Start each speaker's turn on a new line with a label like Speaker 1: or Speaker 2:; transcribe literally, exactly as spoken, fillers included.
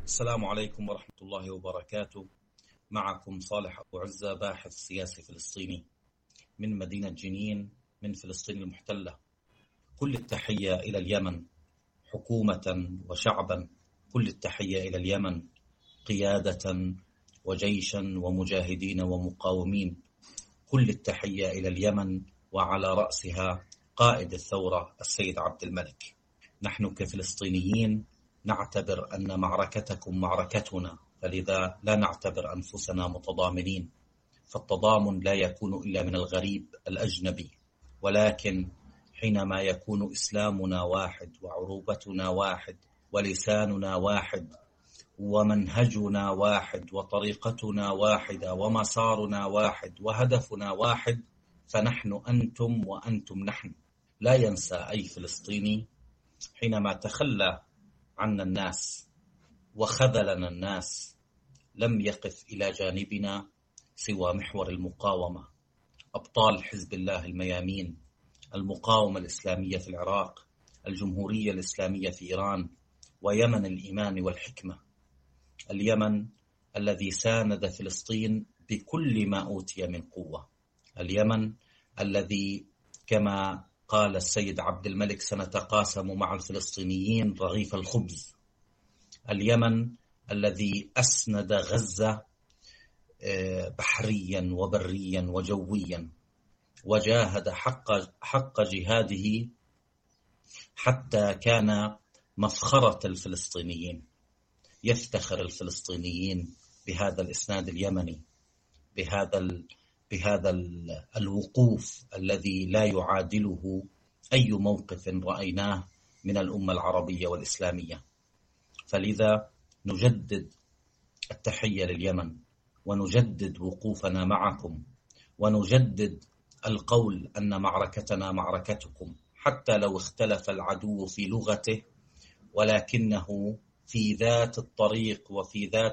Speaker 1: السلام عليكم ورحمة الله وبركاته. معكم صالح أبو عزة، باحث سياسي فلسطيني من مدينة جنين من فلسطين المحتلة. كل التحية إلى اليمن حكومة وشعبا، كل التحية إلى اليمن قيادة وجيشا ومجاهدين ومقاومين، كل التحية إلى اليمن وعلى رأسها قائد الثورة السيد عبد الملك. نحن كفلسطينيين نعتبر أن معركتكم معركتنا، فلذا لا نعتبر أنفسنا متضامنين، فالتضامن لا يكون إلا من الغريب الأجنبي، ولكن حينما يكون إسلامنا واحد وعروبتنا واحد ولساننا واحد ومنهجنا واحد وطريقتنا واحدة ومسارنا واحد وهدفنا واحد، فنحن أنتم وأنتم نحن. لا ينسى أي فلسطيني حينما تخلى عنا الناس وخذلنا الناس لم يقف إلى جانبنا سوى محور المقاومة، أبطال حزب الله الميامين، المقاومة الإسلامية في العراق، الجمهورية الإسلامية في إيران، ويمن الإيمان والحكمة. اليمن الذي ساند فلسطين بكل ما أوتي من قوة، اليمن الذي كما قال السيد عبد الملك سنتقاسم مع الفلسطينيين رغيف الخبز، اليمن الذي أسند غزة بحريا وبريا وجويا، وجاهد حق, حق جهاده حتى كان مفخرة الفلسطينيين. يفتخر الفلسطينيين بهذا الإسناد اليمني، بهذا ال... بهذا ال... الوقوف الذي لا يعادله أي موقف رأيناه من الأمة العربية والإسلامية. فلذا نجدد التحية لليمن، ونجدد وقوفنا معكم، ونجدد القول أن معركتنا معركتكم، حتى لو اختلف العدو في لغته، ولكنه في ذات الطريق وفي ذات